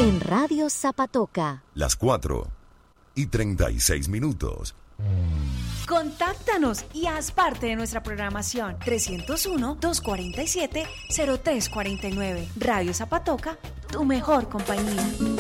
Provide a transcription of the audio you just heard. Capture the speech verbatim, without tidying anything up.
en Radio Zapatoca. Las cuatro y treinta y seis minutos. Contáctanos y haz parte de nuestra programación. trescientos uno, doscientos cuarenta y siete, cero tres cuarenta y nueve. Radio Zapatoca, tu mejor compañía.